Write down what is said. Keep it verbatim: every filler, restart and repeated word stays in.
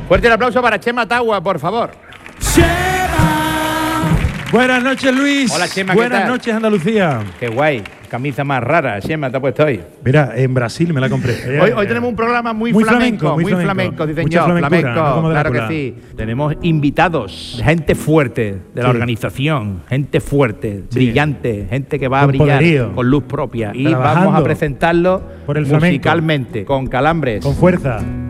Fuerte el aplauso para Chema Tagua, por favor. ¡Chema! Buenas noches, Luis. Hola, Chema, ¿qué Buenas tal? noches, Andalucía. Qué guay. Camisa más rara, Chema, te ha puesto hoy. Mira, en Brasil me la compré. Hoy, hoy tenemos un programa muy, Muy flamenco, flamenco, muy muy flamenco, flamenco. sí Mucha señor, flamencura, flamenco, no como claro que Drácula. sí. Tenemos invitados, gente fuerte de la Sí. organización, gente fuerte, Sí. brillante, gente que va a Con brillar poderío. con luz propia. Y Trabajando vamos a presentarlo por el flamenco. musicalmente, con calambres, Con fuerza.